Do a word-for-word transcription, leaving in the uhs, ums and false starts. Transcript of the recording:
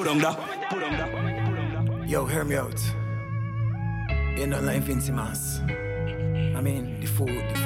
put on that. Put on that. Yo, hear me out. You're not like Vincy Mas. I mean, the food, the